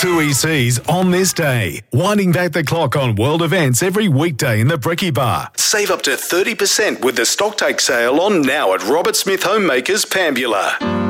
Two ECs on this day. Winding back the clock on world events every weekday in the Brekkie Bar. Save up to 30% with the stocktake sale on now at Robert Smith Homemakers Pambula.